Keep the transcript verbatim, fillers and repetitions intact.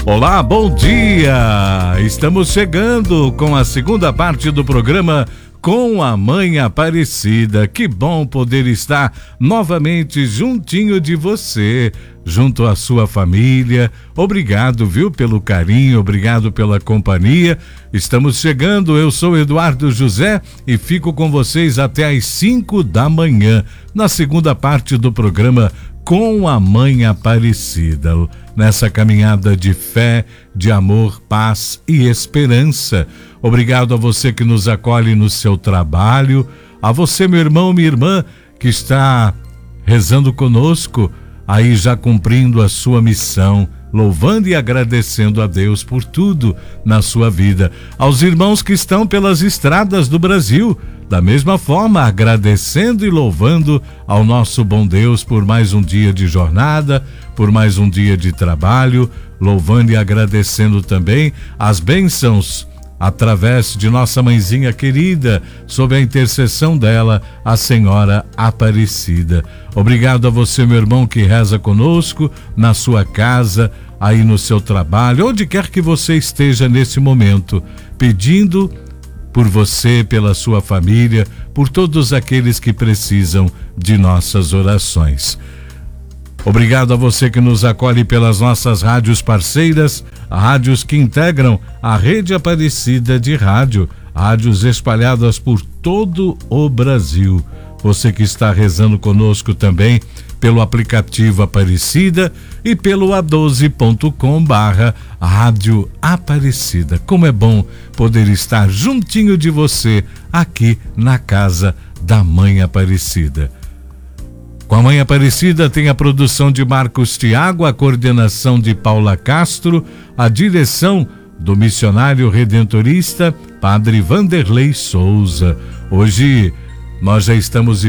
Olá, bom dia! Estamos chegando com a segunda parte do programa Com a Mãe Aparecida. Que bom poder estar novamente juntinho de você, junto à sua família. Obrigado, viu, pelo carinho, obrigado pela companhia. Estamos chegando, eu sou Eduardo José e fico com vocês até às cinco da manhã, na segunda parte do programa Com a Mãe Aparecida, nessa caminhada de fé, de amor, paz e esperança. Obrigado a você que nos acolhe no seu trabalho, a você, meu irmão, minha irmã, que está rezando conosco, aí já cumprindo a sua missão, louvando e agradecendo a Deus por tudo na sua vida. Aos irmãos que estão pelas estradas do Brasil, da mesma forma, agradecendo e louvando ao nosso bom Deus por mais um dia de jornada, por mais um dia de trabalho, louvando e agradecendo também as bênçãos através de nossa mãezinha querida, sob a intercessão dela, a Senhora Aparecida. Obrigado a você, meu irmão, que reza conosco, na sua casa, aí no seu trabalho, onde quer que você esteja nesse momento, pedindo por você, pela sua família, por todos aqueles que precisam de nossas orações. Obrigado a você que nos acolhe pelas nossas rádios parceiras, rádios que integram a Rede Aparecida de Rádio, rádios espalhadas por todo o Brasil. Você que está rezando conosco também pelo aplicativo Aparecida e pelo a doze ponto com barra Rádio Aparecida. Como é bom poder estar juntinho de você aqui na casa da Mãe Aparecida. Com a Mãe Aparecida tem a produção de Marcos Tiago, a coordenação de Paula Castro, a direção do missionário redentorista Padre Vanderlei Souza. Hoje nós já estamos